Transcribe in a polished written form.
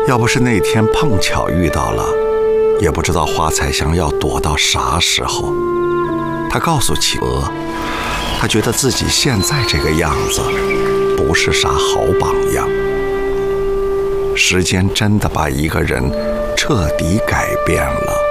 要不是那天碰巧遇到了，也不知道花彩香要躲到啥时候。他告诉企鹅，他觉得自己现在这个样子不是啥好榜样。时间真的把一个人彻底改变了。